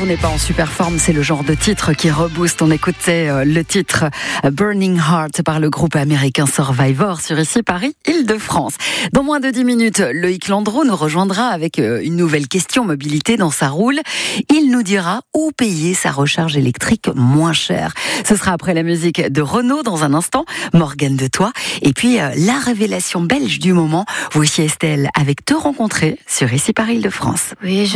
on n'est pas en super forme, c'est le genre de titre qui rebooste. On écoutait le titre Burning Heart par le groupe américain Survivor sur ici Paris, Île-de-France. Dans moins de 10 minutes, Loïc Landreau nous rejoindra avec une nouvelle question mobilité dans sa roule. Il nous dira où payer sa recharge électrique moins chère. Ce sera après la musique de Renaud dans un instant, Morgane de Toi, et puis la révélation belge du moment. Voici Estelle avec Te rencontrer sur ici Paris, Île-de-France. Oui,